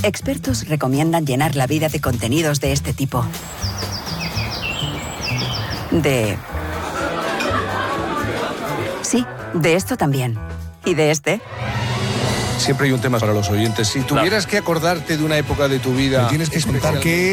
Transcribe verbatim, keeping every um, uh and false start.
Expertos recomiendan llenar la vida de contenidos de este tipo. De... Sí, de esto también. ¿Y de este? Siempre hay un tema para los oyentes. Si tuvieras que acordarte de una época de tu vida... Me tienes que contar que